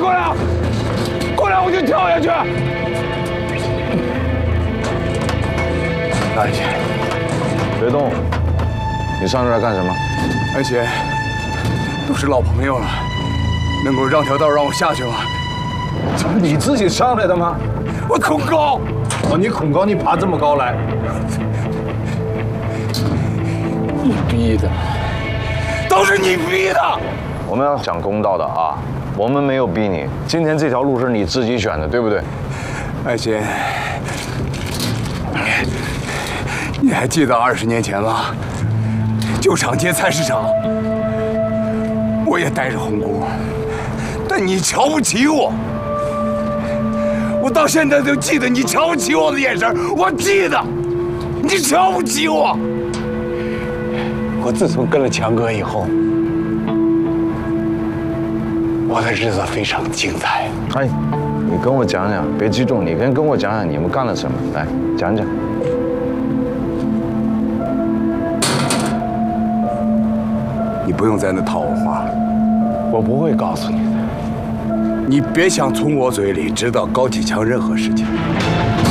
过来，过来我就跳下去。 大姐， 别动，你上这来干什么？ 而且都是老朋友了，能够让条道让我下去吗？ 这不你自己上来的吗？ 我恐高。 哦，你恐高，你爬这么高来？ 你逼的，都是你逼的。 我们要讲公道的啊，我们没有逼你。今天这条路是你自己选的，对不对？ 爱琴，你还记得20年前吗？旧场街菜市场，我也带着红姑，但你瞧不起我。我到现在都记得你瞧不起我的眼神，我记得，你瞧不起我。我自从跟了强哥以后，我的日子非常精彩。 哎，你跟我讲讲，别激动，你跟我讲讲你们干了什么，来讲讲。 你不用在那套我话了，我不会告诉你的。你别想从我嘴里知道高启强任何事情。